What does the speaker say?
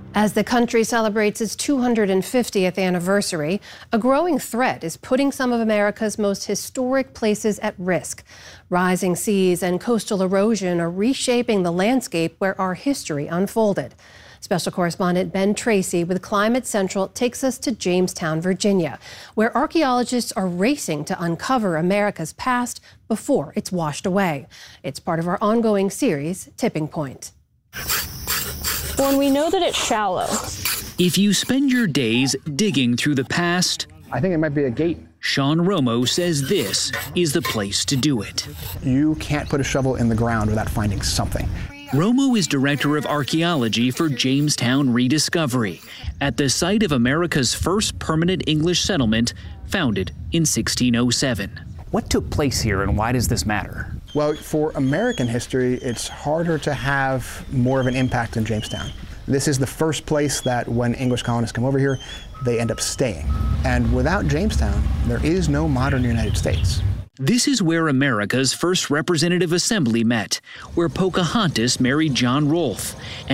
As the country celebrates its 250th anniversary, a growing threat is putting some of America's most historic places at risk. Rising seas and coastal erosion are reshaping the landscape where our history unfolded. Special correspondent Ben Tracy with Climate Central takes us to Jamestown, Virginia, where archaeologists are racing to uncover America's past before it's washed away. It's part of our ongoing series, Tipping Point. When we know that it's shallow. If you spend your days digging through the past, I think it might be a gate. Sean Romo says this is the place to do it. You can't put a shovel in the ground without finding something. Romo is director of archaeology for Jamestown Rediscovery, at the site of America's first permanent English settlement, founded in 1607. What took place here and why does this matter? Well, for American history, it's harder to have more of an impact than Jamestown. This is the first place that when English colonists come over here, they end up staying. And without Jamestown, there is no modern United States. This is where America's first representative assembly met, where Pocahontas married John Rolfe.